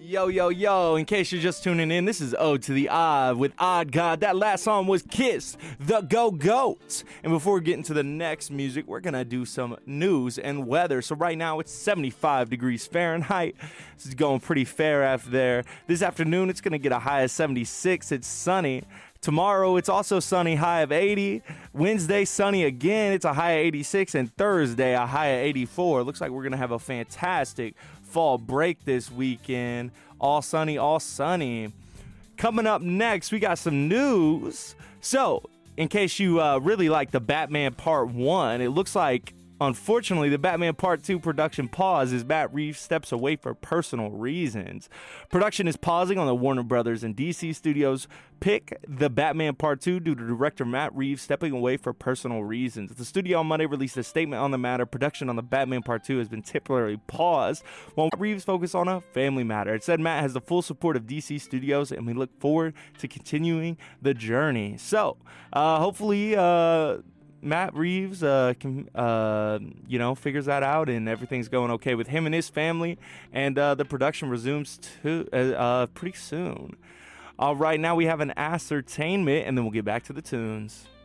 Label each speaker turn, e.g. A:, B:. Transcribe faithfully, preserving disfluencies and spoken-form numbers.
A: Yo, yo, yo, in case you're just tuning in, this is Ode to the Odd with Odd God. That last song was Kiss the Go-Goats. And before we get into the next music, we're going to do some news and weather. So right now, it's seventy-five degrees Fahrenheit. This is going pretty fair after there. This afternoon, it's going to get a high of seventy-six. It's sunny. Tomorrow, it's also sunny, high of eighty. Wednesday, sunny again. It's a high of eighty-six. And Thursday, a high of eighty-four. Looks like we're going to have a fantastic fall break this weekend. All sunny, all sunny. Coming up next, we got some news. So, in case you uh, really like the Batman Part one, it looks like, unfortunately, the Batman Part two production paused as Matt Reeves steps away for personal reasons. Production is pausing on the Warner Brothers and D C Studios pick The Batman Part two due to director Matt Reeves stepping away for personal reasons. The studio on Monday released a statement on the matter. Production on The Batman Part two has been temporarily paused while Matt Reeves focused on a family matter. It said Matt has the full support of D C Studios and we look forward to continuing the journey. So, uh, hopefully, uh, Matt Reeves, uh, can, uh, you know, figures that out and everything's going okay with him and his family. And uh, the production resumes to, uh, uh, pretty soon. All right, now we have an ascertainment and then we'll get back to the tunes.